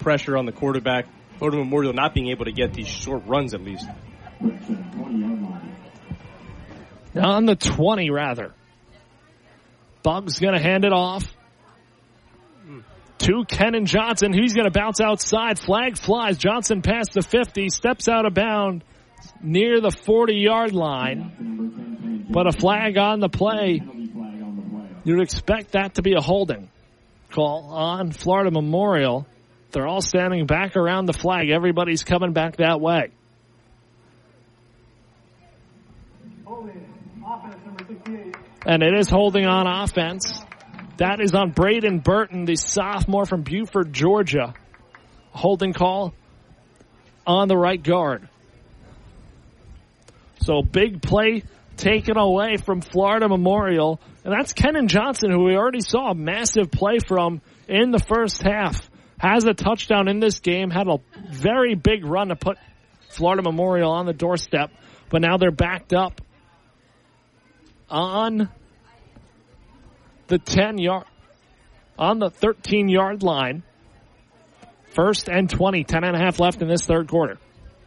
pressure on the quarterback. Florida Memorial not being able to get these short runs at least. On the 20, rather. Buggs going to hand it off to Kenan Johnson. He's going to bounce outside. Flag flies. Johnson past the 50, steps out of bounds near the 40-yard line. But a flag on the play. You'd expect that to be a holding call on Florida Memorial. They're all standing back around the flag. Everybody's coming back that way. And it is holding on offense. That is on Braden Burton, the sophomore from Buford, Georgia. Holding call on the right guard. So big play taken away from Florida Memorial. And that's Kenan Johnson, who we already saw a massive play from in the first half. Has a touchdown in this game. Had a very big run to put Florida Memorial on the doorstep. But now they're backed up on the 13-yard line. 1st and 20, 10.5 left in this third quarter.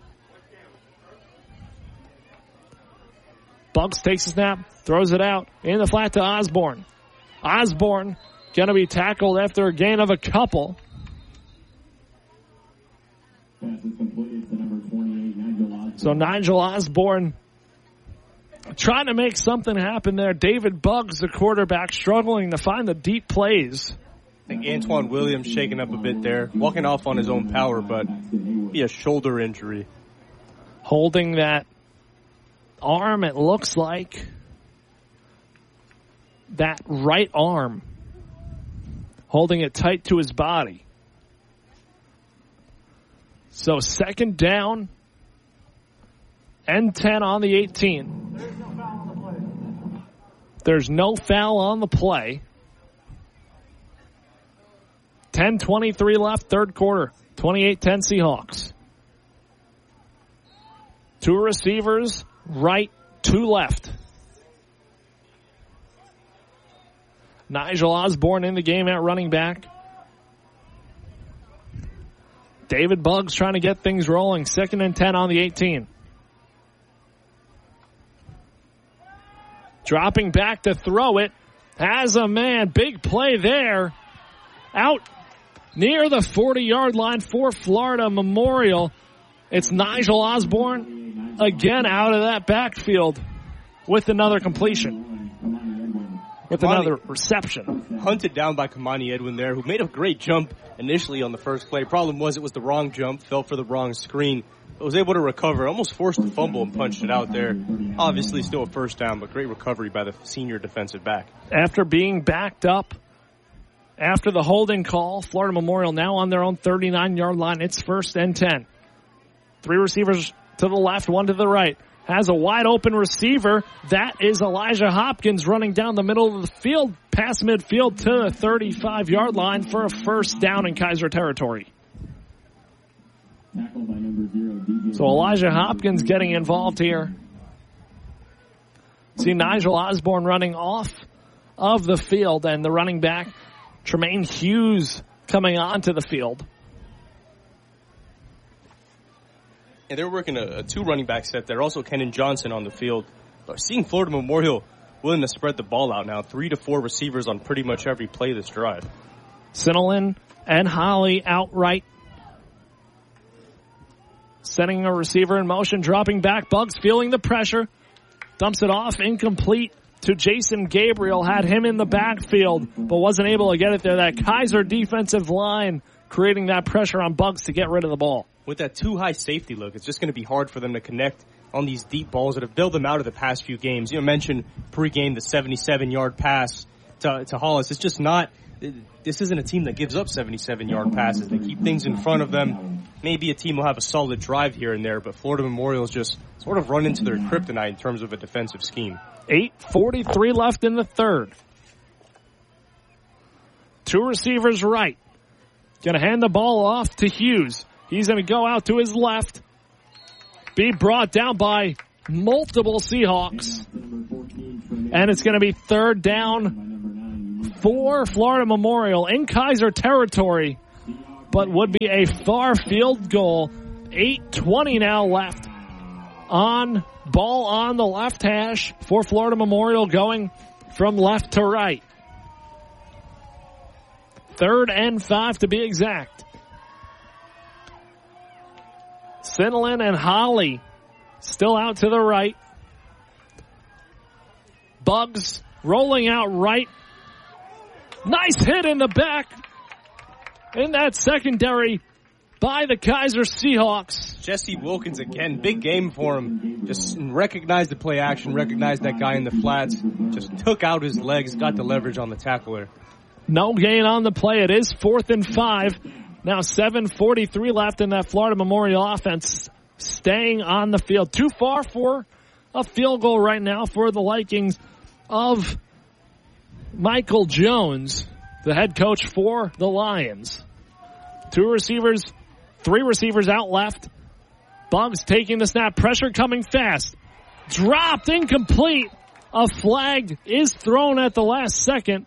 Buggs takes a snap, throws it out in the flat to Osborne. Osborne going to be tackled after a gain of a couple. So Nigel Osborne trying to make something happen there. David Buggs, the quarterback, struggling to find the deep plays. I think Antoine Williams shaking up a bit there, walking off on his own power, but be a shoulder injury. Holding that arm, it looks like. That right arm. Holding it tight to his body. So 2nd down and 10 on the 18. There's no foul on the play. 10:23 left, third quarter. 28-10 Seahawks. 2 receivers, right, 2 left. Nigel Osborne in the game at running back. David Buggs trying to get things rolling. 2nd and 10 on the 18. Dropping back to throw it. Has a man. Big play there. Out near the 40-yard line for Florida Memorial. It's Nigel Osborne again out of that backfield with another completion. With another reception. Hunted down by Kamani Edwin there, who made a great jump initially on the first play. Problem was it was the wrong jump, fell for the wrong screen, but was able to recover, almost forced a fumble and punched it out there. Obviously still a first down, but great recovery by the senior defensive back. After being backed up, after the holding call, Florida Memorial now on their own 39-yard line. It's 1st and 10. 3 receivers to the left, 1 to the right. Has a wide open receiver. That is Elijah Hopkins running down the middle of the field, past midfield to the 35-yard line for a first down in Kaiser territory. So Elijah Hopkins getting involved here. See Nigel Osborne running off of the field, and the running back, Tremaine Hughes, coming onto the field. And they're working a 2 running back set there. Also Kenan Johnson on the field. But seeing Florida Memorial willing to spread the ball out now. 3 to 4 receivers on pretty much every play this drive. Sinelin and Holly outright. Setting a receiver in motion, dropping back. Buggs feeling the pressure. Dumps it off, incomplete to Jason Gabriel. Had him in the backfield, but wasn't able to get it there. That Kaiser defensive line creating that pressure on Buggs to get rid of the ball. With that too high safety look, it's just going to be hard for them to connect on these deep balls that have bailed them out of the past few games. You mentioned pregame the 77-yard pass to Hollis. It's just not, this isn't a team that gives up 77-yard passes. They keep things in front of them. Maybe a team will have a solid drive here and there, but Florida Memorial's just sort of run into their kryptonite in terms of a defensive scheme. 8:43 left in the third. 2 receivers right. Going to hand the ball off to Hughes. He's going to go out to his left. Be brought down by multiple Seahawks. And it's going to be 3rd down for Florida Memorial in Kaiser territory. but would be a far field goal. 8:20 now left. Ball on the left hash for Florida Memorial, going from left to right. 3rd and 5 to be exact. Sinelin and Holly still out to the right. Bugs rolling out right. Nice hit in the back in that secondary by the Kaiser Seahawks. Jesse Wilkins again, big game for him. Just recognized the play action, recognized that guy in the flats, just took out his legs, got the leverage on the tackler. No gain on the play. It is 4th and 5. Now 7:43 left in that Florida Memorial offense, staying on the field. Too far for a field goal right now for the Vikings of Michael Jones, the head coach for the Lions. 3 receivers out left. Bugs taking the snap. Pressure coming fast. Dropped, incomplete. A flag is thrown at the last second.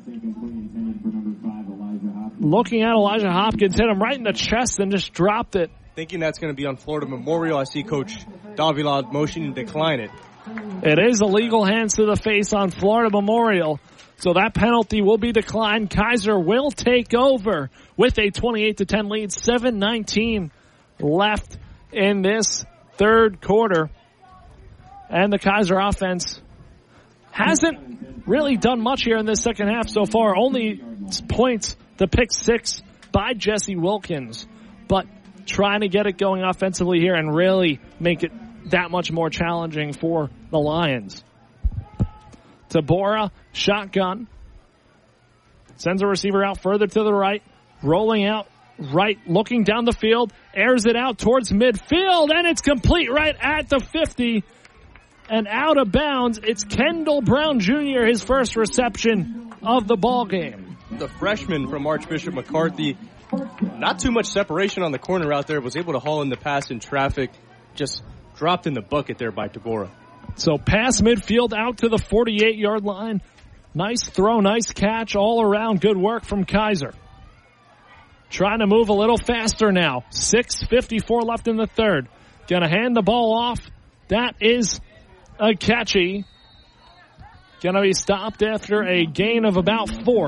Looking at Elijah Hopkins, hit him right in the chest and just dropped it. Thinking that's going to be on Florida Memorial. I see Coach Davila motioning to decline it. It is illegal, hands to the face on Florida Memorial. So that penalty will be declined. Kaiser will take over with a 28-10 lead. 7:19 left in this third quarter. And the Kaiser offense hasn't really done much here in this second half so far. Only points, the pick 6 by Jesse Wilkins. But trying to get it going offensively here and really make it that much more challenging for the Lions. Tabora, shotgun. Sends a receiver out further to the right. Rolling out right, looking down the field. Airs it out towards midfield, and it's complete right at the 50. And out of bounds, it's Kendall Brown Jr., his first reception of the ball game. The freshman from Archbishop McCarthy, not too much separation on the corner out there, was able to haul in the pass in traffic, just dropped in the bucket there by Tabora. So pass midfield out to the 48-yard line. Nice throw, nice catch all around. Good work from Kaiser. Trying to move a little faster now. 6:54 left in the third. Gonna hand the ball off. That is Akechi. Gonna be stopped after a gain of about 4.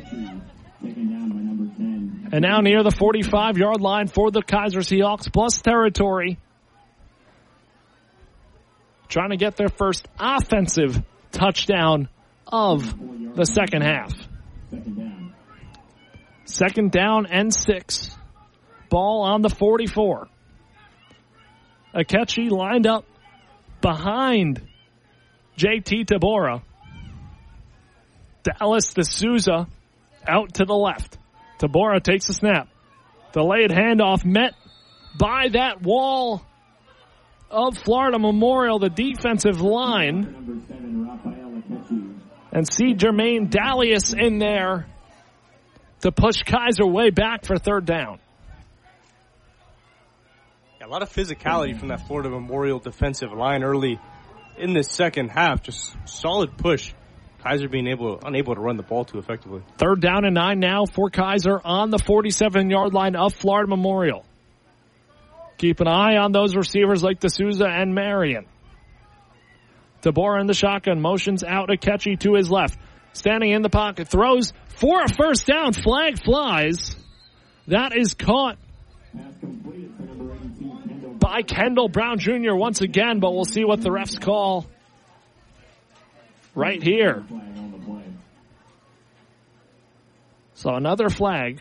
And now near the 45-yard line for the Kaiser Seahawks, plus territory. Trying to get their first offensive touchdown of the second half. Second down and 6. Ball on the 44. Akechi lined up behind JT Tabora. Dallas D'Souza out to the left. Tabora takes the snap. Delayed handoff met by that wall of Florida Memorial, the defensive line. And see Jermaine Dalius in there to push Kaiser way back for third down. A lot of physicality from that Florida Memorial defensive line early in this second half. Just solid push. Kaiser being unable to run the ball too effectively. Third down and 9 now for Kaiser on the 47-yard line of Florida Memorial. Keep an eye on those receivers like D'Souza and Marion. Tabora in the shotgun, motions out Akechi to his left. Standing in the pocket, throws for a first down. Flag flies. That is caught by Kendall Brown Jr. once again, but we'll see what the refs call right here. So another flag.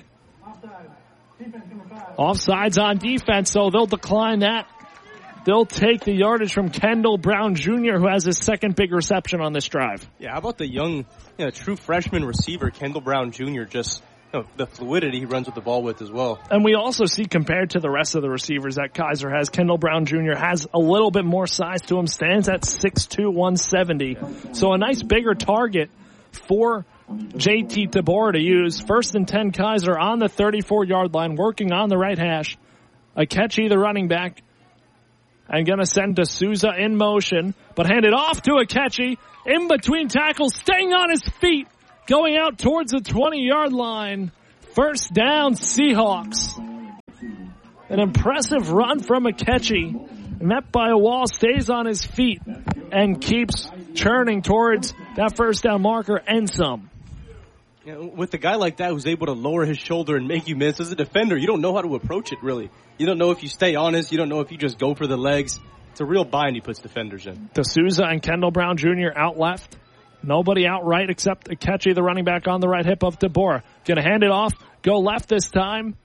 Offsides on defense, so they'll decline that. They'll take the yardage from Kendall Brown Jr., who has his second big reception on this drive. Yeah, how about the young, true freshman receiver, Kendall Brown Jr., just the fluidity he runs with the ball with as well. And we also see, compared to the rest of the receivers that Kaiser has, Kendall Brown Jr. has a little bit more size to him, stands at 6'2", 170. So a nice bigger target for JT Tabora to use. 1st and 10 Kaiser on the 34-yard line, working on the right hash. Akechi, the running back, and going to send D'Souza in motion, but hand it off to Akechi in between tackles, staying on his feet, going out towards the 20-yard line. First down, Seahawks. An impressive run from Akechi. Met by a wall, stays on his feet, and keeps churning towards that first down marker and some. You know, with a guy like that who's able to lower his shoulder and make you miss, as a defender, you don't know how to approach it, really. You don't know if you stay honest. You don't know if you just go for the legs. It's a real bind he puts defenders in. D'Souza and Kendall Brown Jr. out left. Nobody out right except Akechi, the running back, on the right hip of Tabora. Going to hand it off. Go left this time.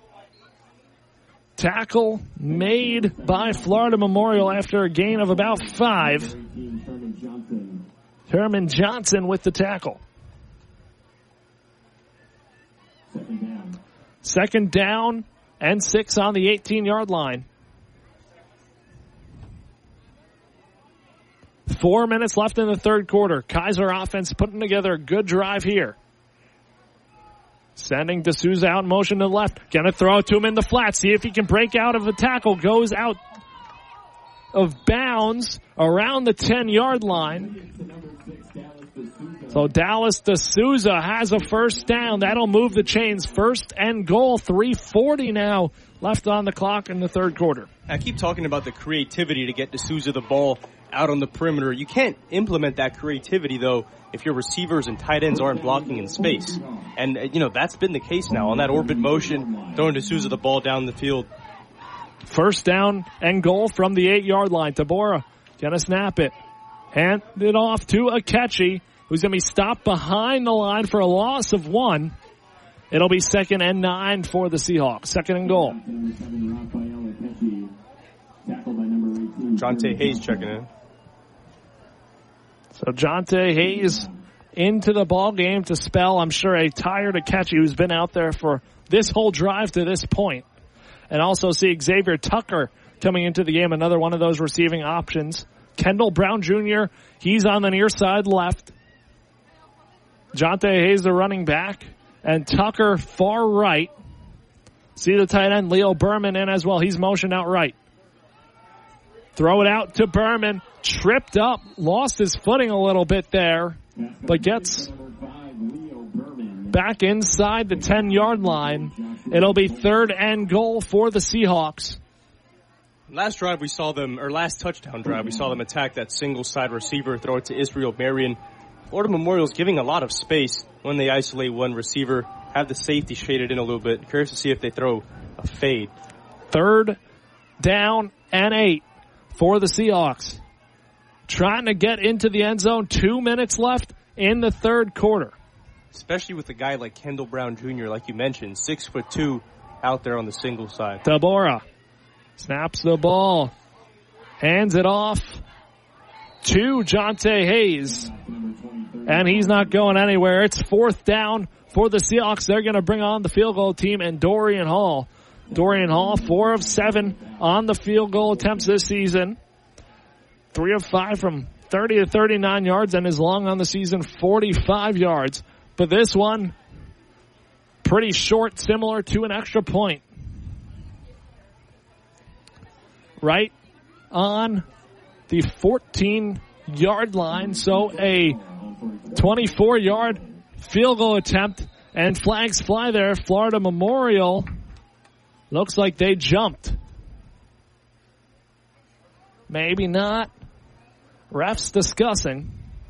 Tackle made by Florida Memorial after a gain of about 5. Herman Johnson with the tackle. Second down and 6 on the 18-yard line. 4 minutes left in the third quarter. Kaiser offense putting together a good drive here. Sending D'Souza out in motion to the left. Gonna throw it to him in the flat. See if he can break out of a tackle. Goes out of bounds around the 10-yard line. So Dallas D'Souza has a first down. That'll move the chains. First and goal. 3:40 now left on the clock in the third quarter. I keep talking about the creativity to get D'Souza the ball out on the perimeter. You can't implement that creativity, though, if your receivers and tight ends aren't blocking in space. And, that's been the case now. On that orbit motion, throwing D'Souza the ball down the field. First down and goal from the 8-yard line. Tabora gonna snap it. Hand it off to Akechi, who's gonna be stopped behind the line for a loss of 1. It'll be 2nd and 9 for the Seahawks. 2nd and goal. Jonte Hayes checking in. So Jonte Hayes into the ball game to spell, I'm sure, a tired Akechi who's been out there for this whole drive to this point. And also see Xavier Tucker coming into the game, another one of those receiving options. Kendall Brown Jr., he's on the near side left. Jonte Hayes, the running back, and Tucker far right. See the tight end, Leo Berman, in as well. He's motioned out right. Throw it out to Berman. Tripped up, lost his footing a little bit there, but gets back inside the 10-yard line. It'll be 3rd and goal for the Seahawks. Last touchdown drive, we saw them attack that single side receiver, throw it to Israel Marion. Florida Memorial's giving a lot of space when they isolate one receiver, have the safety shaded in a little bit. Curious to see if they throw a fade. 3rd down and 8 for the Seahawks. Trying to get into the end zone. 2 minutes left in the third quarter. Especially with a guy like Kendall Brown Jr., like you mentioned, 6'2", out there on the single side. Tabora snaps the ball. Hands it off to Jonte Hayes. And he's not going anywhere. It's 4th down for the Seahawks. They're going to bring on the field goal team and Dorian Hall. Dorian Hall, 4 of 7 on the field goal attempts this season. 3 of 5 from 30 to 39 yards, and is long on the season, 45 yards. But this one, pretty short, similar to an extra point. Right on the 14-yard line, so a 24-yard field goal attempt, and flags fly there. Florida Memorial looks like they jumped. Maybe not. Refs discussing.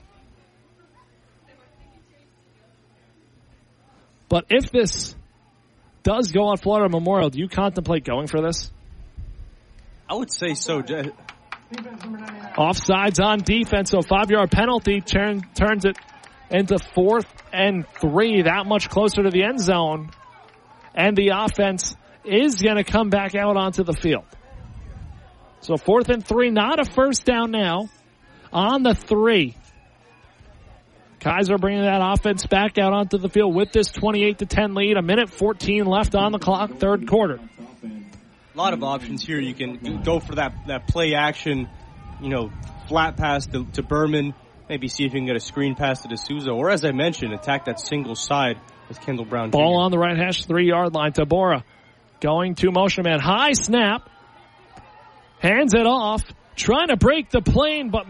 But if this does go on Florida Memorial, do you contemplate going for this? I would say so. Offsides on defense, so 5-yard penalty turns it into 4th and 3, that much closer to the end zone. And the offense is going to come back out onto the field. So 4th and 3, not a first down now. On the 3. Kaiser bringing that offense back out onto the field with this 28-10 lead. 1:14 left on the clock, third quarter. A lot of options here. You can go for that play action, flat pass to Berman. Maybe see if you can get a screen pass to D'Souza. Or, as I mentioned, attack that single side with Kendall Brown Jr. Ball on the right hash, 3-yard line. Tabora going to motion man. High snap. Hands it off. Trying to break the plane, but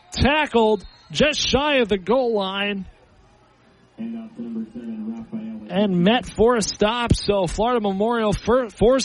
tackled just shy of the goal line. And and met for a stop. So Florida Memorial forced